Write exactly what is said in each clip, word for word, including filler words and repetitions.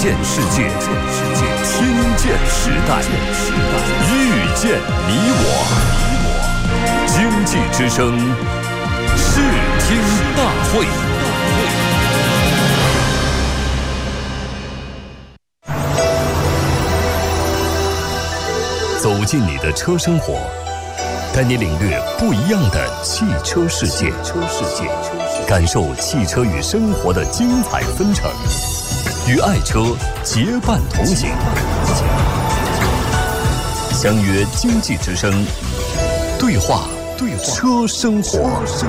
见世界，听见时代，遇见你我。经济之声视听大会。走进你的车生活，带你领略不一样的汽车世界，感受汽车与生活的精彩纷呈，与爱车结伴同行。相约经济之声，对话对话车生活。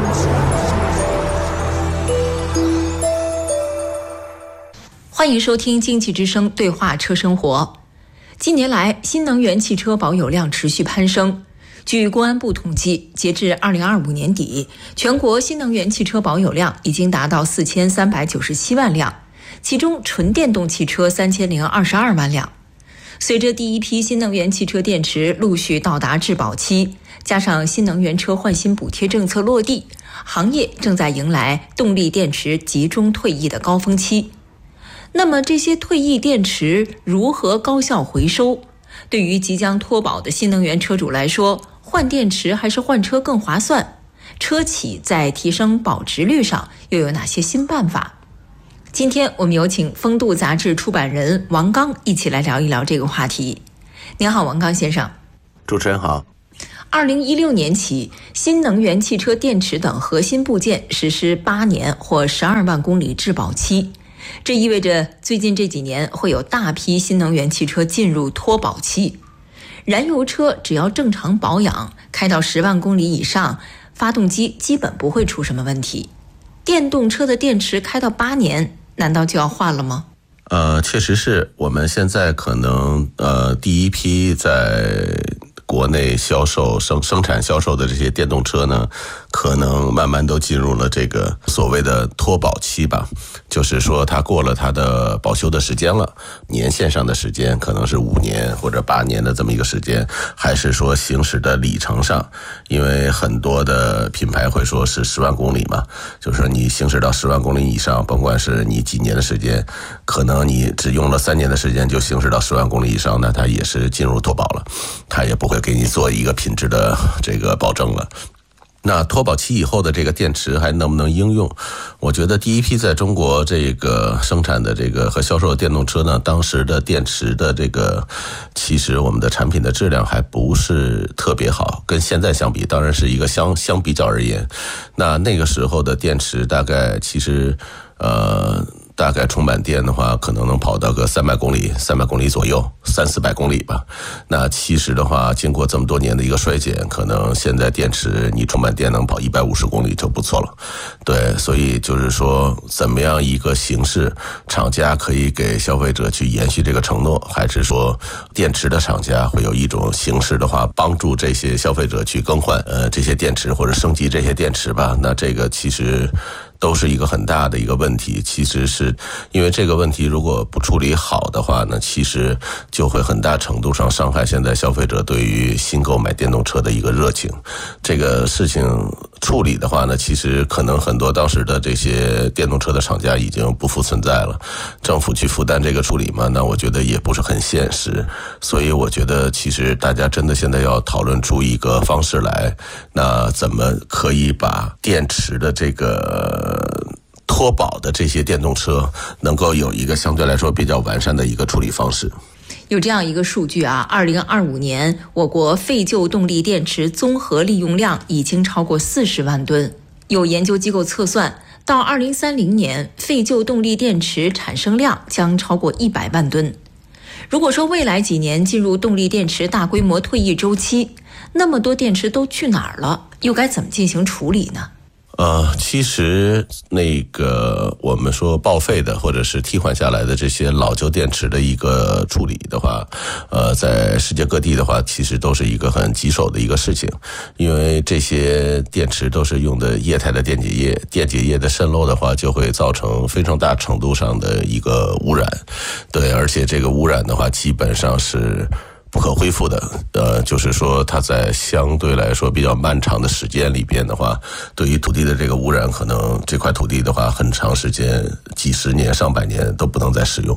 欢迎收听经济之声对话车生活。近年来，新能源汽车保有量持续攀升。据公安部统计，截至二零二五年底，全国新能源汽车保有量已经达到四千三百九十七万辆，其中纯电动汽车三千零二十二万辆。随着第一批新能源汽车电池陆续到达质保期，加上新能源车换新补贴政策落地，行业正在迎来动力电池集中退役的高峰期。那么这些退役电池如何高效回收？对于即将脱保的新能源车主来说，换电池还是换车更划算？车企在提升保值率上又有哪些新办法？今天我们有请风度杂志出版人王刚一起来聊一聊这个话题。您好，王刚先生。 主持人好。 二零一六年起，新能源汽车电池等核心部件实施八年或十二万公里质保期。这意味着最近这几年会有大批新能源汽车进入脱保期。燃油车只要正常保养，开到十万公里以上，发动机基本不会出什么问题。电动车的电池开到八年，难道就要换了吗？ 呃，确实是我们现在可能呃第一批在国内销售生生产销售的这些电动车呢，可能慢慢都进入了这个所谓的脱保期吧，就是说它过了它的保修的时间了，年限上的时间可能是五年或者八年的这么一个时间，还是说行驶的里程上，因为很多的品牌会说是十万公里嘛，就是说你行驶到十万公里以上，甭管是你几年的时间，可能你只用了三年的时间就行驶到十万公里以上，那它也是进入脱保了，它也不会给你做一个品质的这个保证了。那脱保期以后的这个电池还能不能应用？我觉得第一批在中国这个生产的这个和销售的电动车呢，当时的电池的这个，其实我们的产品的质量还不是特别好，跟现在相比，当然是一个相相比较而言。那那个时候的电池大概其实呃。大概充满电的话，可能能跑到个三百公里、三百公里左右，三四百公里吧。那其实的话，经过这么多年的一个衰减，可能现在电池你充满电能跑一百五十公里就不错了。对，所以就是说，怎么样一个形式，厂家可以给消费者去延续这个承诺，还是说电池的厂家会有一种形式的话，帮助这些消费者去更换呃这些电池或者升级这些电池吧？那这个其实都是一个很大的一个问题。其实是因为这个问题如果不处理好的话呢，其实就会很大程度上伤害现在消费者对于新购买电动车的一个热情。这个事情处理的话呢，其实可能很多当时的这些电动车的厂家已经不复存在了，政府去负担这个处理嘛，那我觉得也不是很现实。所以我觉得其实大家真的现在要讨论出一个方式来，那怎么可以把电池的这个脱保的这些电动车能够有一个相对来说比较完善的一个处理方式。 有这样一个数据啊，二零二五年我国废旧动力电池综合利用量已经超过四十万吨。有研究机构测算，到二零三零年，废旧动力电池产生量将超过一百万吨。如果说未来几年进入动力电池大规模退役周期，那么多电池都去哪儿了？又该怎么进行处理呢？ 呃，其实那个我们说报废的或者是替换下来的这些老旧电池的一个处理的话，呃，在世界各地的话，其实都是一个很棘手的一个事情，因为这些电池都是用的液态的电解液，电解液的渗漏的话，就会造成非常大程度上的一个污染。对，而且这个污染的话，基本上是不可恢复的，呃，就是说它在相对来说比较漫长的时间里边的话，对于土地的这个污染，可能这块土地的话，很长时间，几十年、上百年都不能再使用。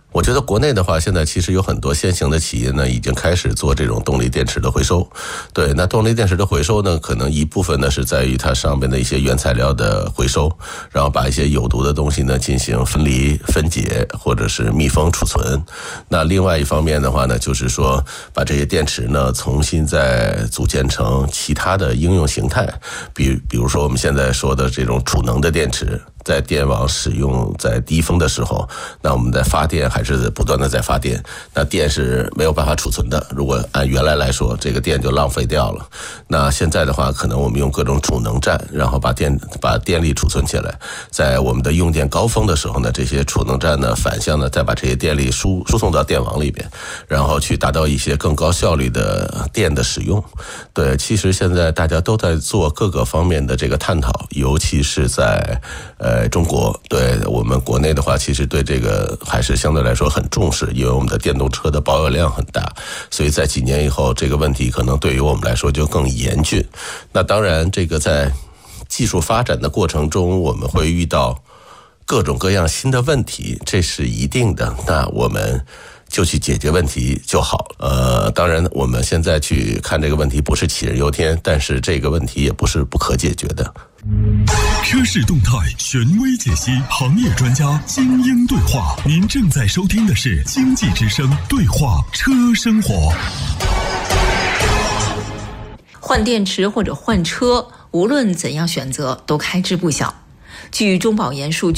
我觉得国内的话，现在其实有很多先行的企业呢，已经开始做这种动力电池的回收。对，那动力电池的回收呢，可能一部分呢是在于它上面的一些原材料的回收，然后把一些有毒的东西呢进行分离、分解或者是密封储存。那另外一方面的话呢，就是说把这些电池呢重新再组建成其他的应用形态，比比如说我们现在说的这种储能的电池。在电网使用在低峰的时候，那我们在发电还是不断的在发电，那电是没有办法储存的，如果按原来来说这个电就浪费掉了。那现在的话，可能我们用各种储能站，然后把电把电力储存起来，在我们的用电高峰的时候呢，这些储能站呢反向呢再把这些电力输输送到电网里边，然后去达到一些更高效率的电的使用。对，其实现在大家都在做各个方面的这个探讨，尤其是在呃中国，对我们国内的话，其实对这个还是相对来说很重视，因为我们的电动车的保有量很大，所以在几年以后，这个问题可能对于我们来说就更严峻。那当然，这个在技术发展的过程中，我们会遇到各种各样新的问题，这是一定的。那我们就去解决问题就好。呃，当然我们现在去看这个问题不是杞人忧天，但是这个问题也不是不可解决的。 车市动态，权威解析，行业专家精英对话。您正在收听的是经济之声对话车生活。 换电池或者换车，无论怎样选择，都开支不小。据中保研数据